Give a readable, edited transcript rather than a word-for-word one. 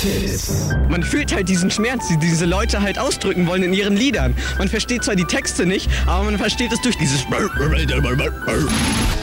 Fit. Man fühlt halt diesen Schmerz, den diese Leute halt ausdrücken wollen in ihren Liedern. Man versteht zwar die Texte nicht, aber man versteht es durch dieses